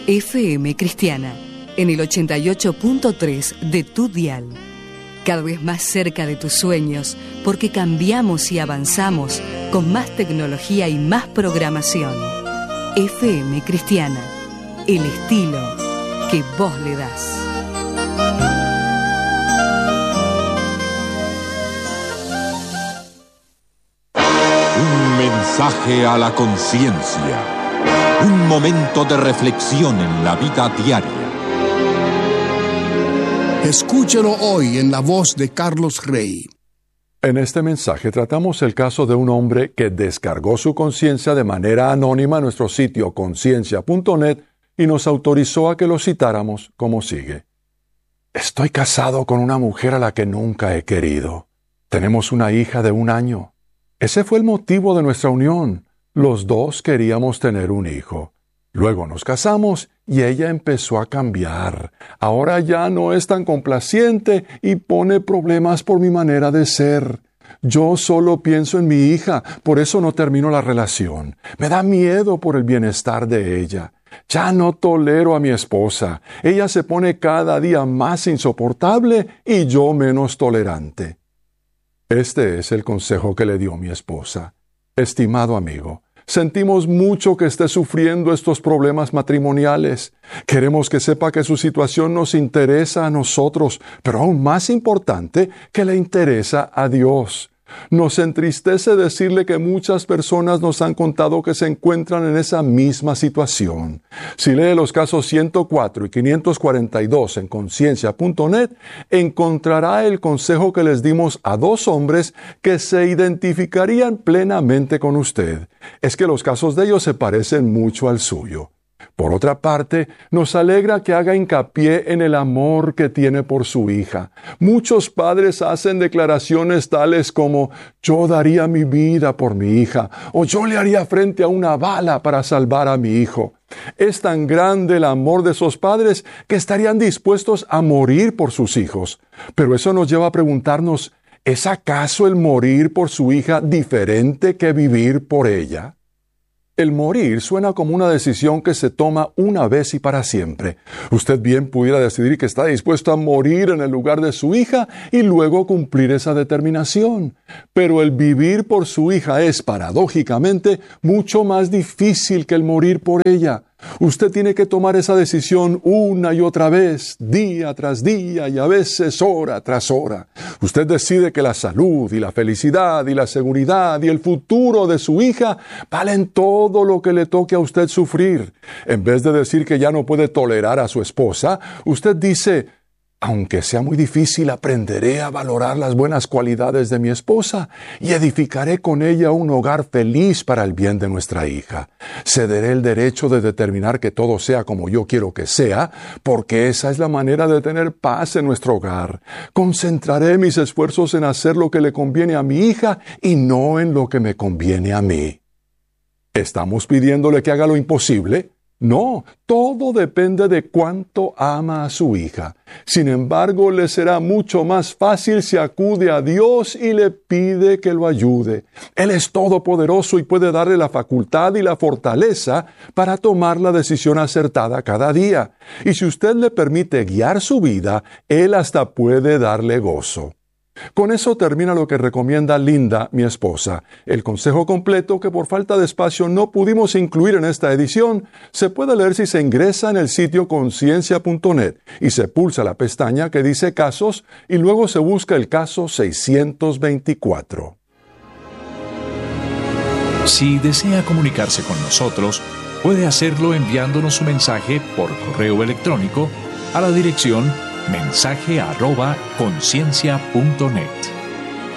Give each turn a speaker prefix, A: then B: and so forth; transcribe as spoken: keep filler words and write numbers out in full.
A: F M Cristiana, en el ochenta y ocho punto tres de tu dial. Cada vez más cerca de tus sueños, porque cambiamos y avanzamos con más tecnología y más programación. F M Cristiana, el estilo que vos le das.
B: Un mensaje a la conciencia. Un momento de reflexión en la vida diaria.
C: Escúchelo hoy en la voz de Carlos Rey.
D: En este mensaje tratamos el caso de un hombre que descargó su conciencia de manera anónima en nuestro sitio conciencia punto net y nos autorizó a que lo citáramos como sigue. Estoy casado con una mujer a la que nunca he querido. Tenemos una hija de un año. Ese fue el motivo de nuestra unión. Los dos queríamos tener un hijo. Luego nos casamos y ella empezó a cambiar. Ahora ya no es tan complaciente y pone problemas por mi manera de ser. Yo solo pienso en mi hija, por eso no termino la relación. Me da miedo por el bienestar de ella. Ya no tolero a mi esposa. Ella se pone cada día más insoportable y yo menos tolerante. Este es el consejo que le dio mi esposa. Estimado amigo, sentimos mucho que esté sufriendo estos problemas matrimoniales. Queremos que sepa que su situación nos interesa a nosotros, pero aún más importante, que le interesa a Dios. Nos entristece decirle que muchas personas nos han contado que se encuentran en esa misma situación. Si lee los casos ciento cuatro y quinientos cuarenta y dos en conciencia punto net, encontrará el consejo que les dimos a dos hombres que se identificarían plenamente con usted. Es que los casos de ellos se parecen mucho al suyo. Por otra parte, nos alegra que haga hincapié en el amor que tiene por su hija. Muchos padres hacen declaraciones tales como «Yo daría mi vida por mi hija» o «Yo le haría frente a una bala para salvar a mi hijo». Es tan grande el amor de esos padres que estarían dispuestos a morir por sus hijos. Pero eso nos lleva a preguntarnos, ¿es acaso el morir por su hija diferente que vivir por ella? El morir suena como una decisión que se toma una vez y para siempre. Usted bien pudiera decidir que está dispuesto a morir en el lugar de su hija y luego cumplir esa determinación. Pero el vivir por su hija es, paradójicamente, mucho más difícil que el morir por ella. Usted tiene que tomar esa decisión una y otra vez, día tras día y a veces hora tras hora. Usted decide que la salud y la felicidad y la seguridad y el futuro de su hija valen todo lo que le toque a usted sufrir. En vez de decir que ya no puede tolerar a su esposa, usted dice, aunque sea muy difícil, aprenderé a valorar las buenas cualidades de mi esposa y edificaré con ella un hogar feliz para el bien de nuestra hija. Cederé el derecho de determinar que todo sea como yo quiero que sea, porque esa es la manera de tener paz en nuestro hogar. Concentraré mis esfuerzos en hacer lo que le conviene a mi hija y no en lo que me conviene a mí. ¿Estamos pidiéndole que haga lo imposible? No, todo depende de cuánto ama a su hija. Sin embargo, le será mucho más fácil si acude a Dios y le pide que lo ayude. Él es todopoderoso y puede darle la facultad y la fortaleza para tomar la decisión acertada cada día. Y si usted le permite guiar su vida, Él hasta puede darle gozo. Con eso termina lo que recomienda Linda, mi esposa. El consejo completo, que por falta de espacio no pudimos incluir en esta edición, se puede leer si se ingresa en el sitio conciencia punto net y se pulsa la pestaña que dice Casos y luego se busca el caso seiscientos veinticuatro.
E: Si desea comunicarse con nosotros, puede hacerlo enviándonos su mensaje por correo electrónico a la dirección mensaje arroba conciencia punto net.